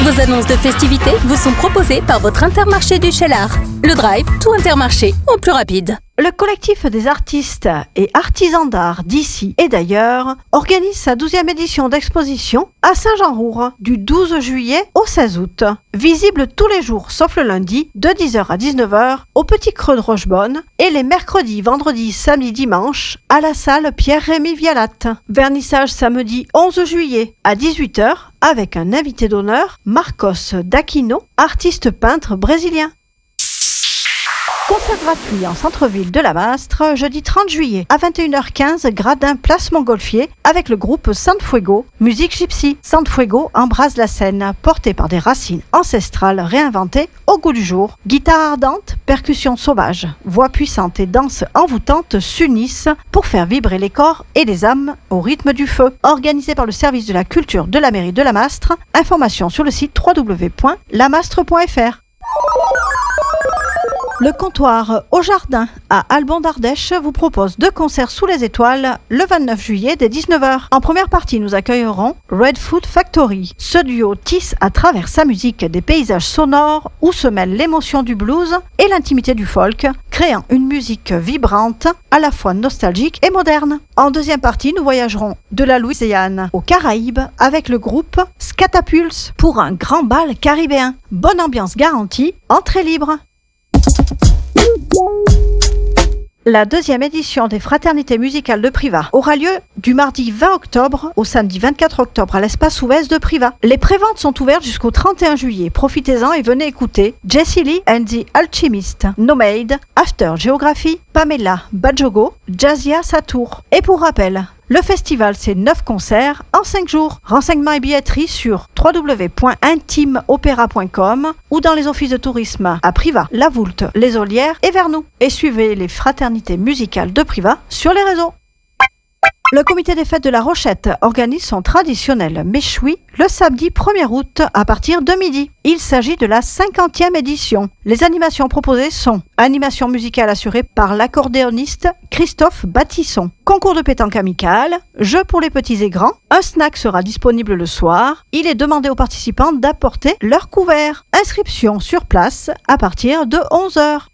Vos annonces de festivités vous sont proposées par votre Intermarché du Cheylard. Le Drive, tout Intermarché, en plus rapide. Le collectif des artistes et artisans d'art d'ici et d'ailleurs organise sa 12e édition d'exposition à Saint-Jean-Roure du 12 juillet au 16 août. Visible tous les jours sauf le lundi de 10h à 19h au Petit Creux de Rochebonne et les mercredis, vendredis, samedis, dimanches à la salle Pierre-Rémy Vialatte. Vernissage samedi 11 juillet à 18h avec un invité d'honneur, Marcos d'Aquino, artiste peintre brésilien. Concert gratuit en centre-ville de la Mastre, jeudi 30 juillet à 21h15, gradin place Montgolfier avec le groupe Sanfuego, musique gypsy. Sanfuego embrase la scène, portée par des racines ancestrales réinventées au goût du jour. Guitare ardente, percussions sauvages, voix puissantes et danse envoûtante s'unissent pour faire vibrer les corps et les âmes au rythme du feu. Organisé par le service de la culture de la mairie de la Mastre, information sur le site www.lamastre.fr. Le comptoir au jardin à Albon d'Ardèche vous propose 2 concerts sous les étoiles le 29 juillet dès 19h. En première partie, nous accueillerons Red Food Factory. Ce duo tisse à travers sa musique des paysages sonores où se mêlent l'émotion du blues et l'intimité du folk, créant une musique vibrante, à la fois nostalgique et moderne. En deuxième partie, nous voyagerons de la Louisiane aux Caraïbes avec le groupe Scatapulse pour un grand bal caribéen. Bonne ambiance garantie, entrée libre. La 2e édition des Fraternités musicales de Privas aura lieu du mardi 20 octobre au samedi 24 octobre à l'espace Ouvèze de Privas. Les préventes sont ouvertes jusqu'au 31 juillet. Profitez-en et venez écouter Jessie Lee and the Alchemist, Nomade, After Geography, Pamela Badjogo, Jazia Satour. Et pour rappel, le festival, c'est 9 concerts en 5 jours. Renseignements et billetterie sur www.intimeopéra.com ou dans les offices de tourisme à Privas, La Voulte, Les Olières et Vernou. Et suivez les fraternités musicales de Privas sur les réseaux. Le comité des fêtes de la Rochette organise son traditionnel méchoui le samedi 1er août à partir de midi. Il s'agit de la 50e édition. Les animations proposées sont animation musicale assurée par l'accordéoniste Christophe Bâtisson, concours de pétanque amical, jeux pour les petits et grands, un snack sera disponible le soir. Il est demandé aux participants d'apporter leur couvert. Inscription sur place à partir de 11h.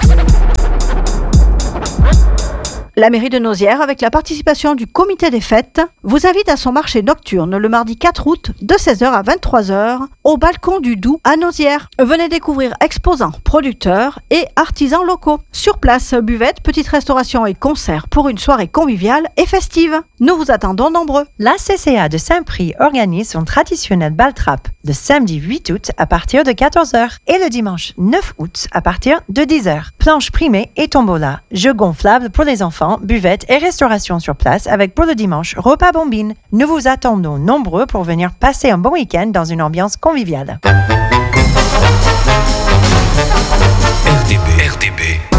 La mairie de Nauzières, avec la participation du comité des fêtes, vous invite à son marché nocturne le mardi 4 août de 16h à 23h au balcon du Doubs à Nauzières. Venez découvrir exposants, producteurs et artisans locaux. Sur place, buvette, petite restauration et concerts pour une soirée conviviale et festive. Nous vous attendons nombreux. La CCA de Saint-Prix organise son traditionnel bal trap le samedi 8 août à partir de 14h et le dimanche 9 août à partir de 10h. Planche primée et tombola, jeux gonflables pour les enfants, buvette et restauration sur place avec pour le dimanche repas bombine. Nous vous attendons nombreux pour venir passer un bon week-end dans une ambiance conviviale. RTB.